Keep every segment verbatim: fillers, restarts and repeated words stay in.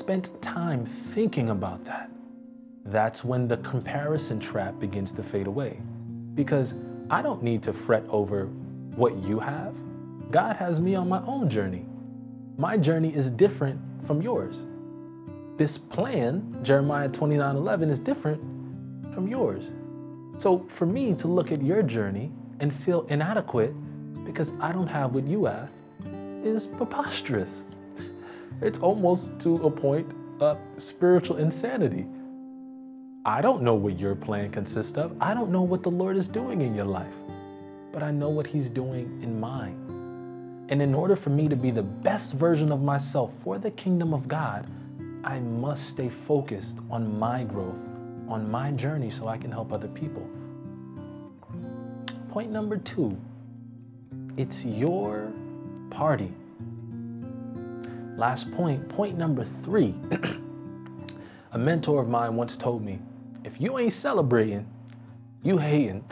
spent time thinking about that, that's when the comparison trap begins to fade away. Because I don't need to fret over what you have. God has me on my own journey. My journey is different from yours. This plan, Jeremiah twenty-nine eleven, is different from yours. So for me to look at your journey and feel inadequate because I don't have what you have is preposterous. It's almost to a point of spiritual insanity. I don't know what your plan consists of. I don't know what the Lord is doing in your life, but I know what He's doing in mine. And in order for me to be the best version of myself for the kingdom of God, I must stay focused on my growth, on my journey, so I can help other people. Point number two, it's your party. Last point, point number three. A mentor of mine once told me, if you ain't celebrating, you hating.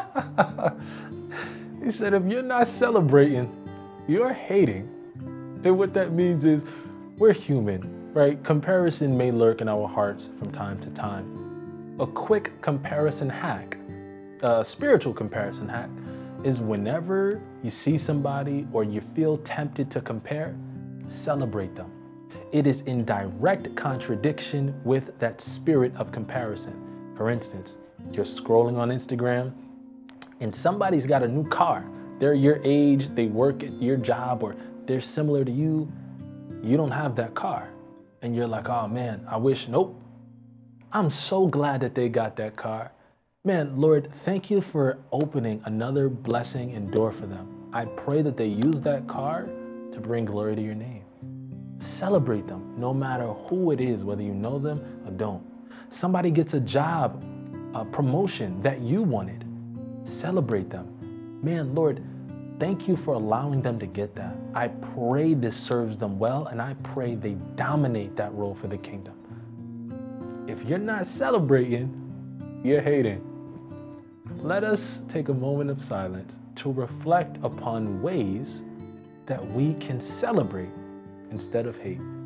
He said, if you're not celebrating, you're hating. And what that means is we're human, right? Comparison may lurk in our hearts from time to time. A quick comparison hack, a spiritual comparison hack, is whenever you see somebody or you feel tempted to compare, celebrate them. It is in direct contradiction with that spirit of comparison. For instance, you're scrolling on Instagram and somebody's got a new car. They're your age, they work at your job, or they're similar to you. You don't have that car. And you're like, oh man, I wish, nope. I'm so glad that they got that car. Man, Lord, thank you for opening another blessing and door for them. I pray that they use that car to bring glory to your name. Celebrate them, no matter who it is, whether you know them or don't. Somebody gets a job, a promotion that you wanted. Celebrate them. Man, Lord, thank you for allowing them to get that. I pray this serves them well, and I pray they dominate that role for the kingdom. If you're not celebrating, you're hating. Let us take a moment of silence to reflect upon ways that we can celebrate instead of hate.